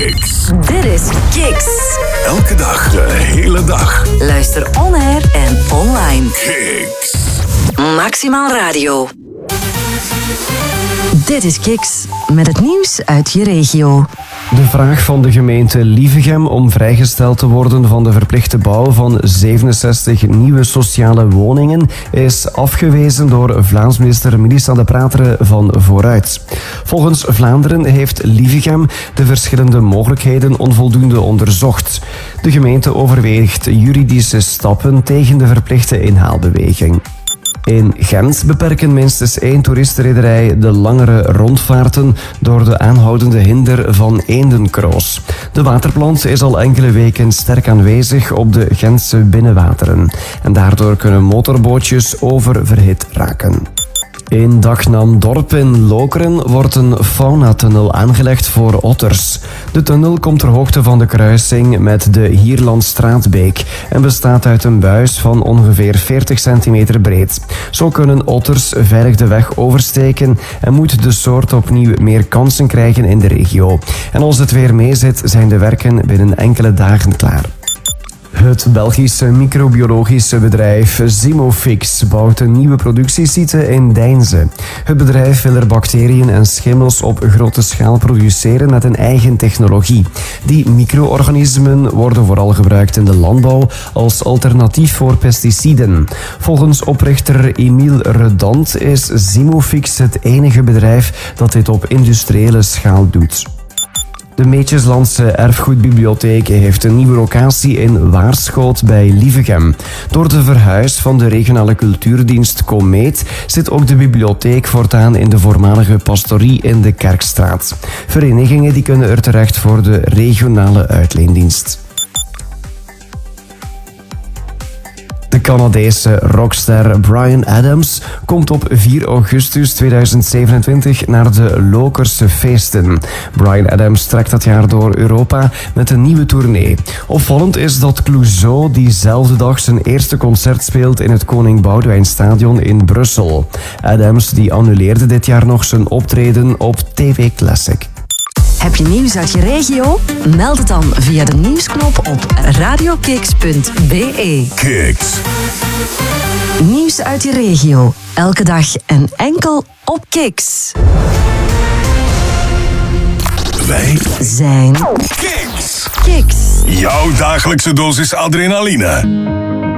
Kicks. Dit is Kicks. Elke dag, de hele dag. Luister on-air en online. Kicks. Maximaal Radio. Dit is Kicks met het nieuws uit je regio. De vraag van de gemeente Lievegem om vrijgesteld te worden van de verplichte bouw van 67 nieuwe sociale woningen is afgewezen door Vlaams-minister Melissa De Prateren van Vooruit. Volgens Vlaanderen heeft Lievegem de verschillende mogelijkheden onvoldoende onderzocht. De gemeente overweegt juridische stappen tegen de verplichte inhaalbeweging. In Gent beperken minstens 1 toeristenrederij de langere rondvaarten door de aanhoudende hinder van eendenkroos. De waterplant is al enkele weken sterk aanwezig op de Gentse binnenwateren. En daardoor kunnen motorbootjes oververhit raken. In Dagnamdorp in Lokeren wordt een faunatunnel aangelegd voor otters. De tunnel komt ter hoogte van de kruising met de Hierlandstraatbeek en bestaat uit een buis van ongeveer 40 centimeter breed. Zo kunnen otters veilig de weg oversteken en moet de soort opnieuw meer kansen krijgen in de regio. En als het weer meezit, zijn de werken binnen enkele dagen klaar. Het Belgische microbiologische bedrijf Zimofix bouwt een nieuwe productiesite in Deinze. Het bedrijf wil er bacteriën en schimmels op grote schaal produceren met een eigen technologie. Die micro-organismen worden vooral gebruikt in de landbouw als alternatief voor pesticiden. Volgens oprichter Emile Redant is Zimofix het enige bedrijf dat dit op industriële schaal doet. De Meetjeslandse Erfgoedbibliotheek heeft een nieuwe locatie in Waarschoot bij Lievegem. Door de verhuis van de regionale cultuurdienst Komeet zit ook de bibliotheek voortaan in de voormalige pastorie in de Kerkstraat. Verenigingen die kunnen er terecht voor de regionale uitleendienst. De Canadese rockster Bryan Adams komt op 4 augustus 2027 naar de Lokerse feesten. Bryan Adams trekt dat jaar door Europa met een nieuwe tournee. Opvallend is dat Clouseau diezelfde dag zijn eerste concert speelt in het Koning Boudewijnstadion in Brussel. Adams die annuleerde dit jaar nog zijn optreden op TV Classic. Heb je nieuws uit je regio? Meld het dan via de nieuwsknop op radiokicks.be. Kicks. Nieuws uit je regio. Elke dag en enkel op Kicks. Wij Zijn Kicks. Kicks. Jouw dagelijkse dosis adrenaline.